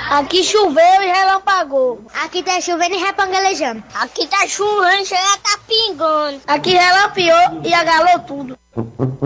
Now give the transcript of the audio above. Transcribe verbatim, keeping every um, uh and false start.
Aqui choveu e relampagou. Aqui tá chovendo e repangalejando. Aqui tá chovendo e chega tá pingando. Aqui relampeou e agalou tudo.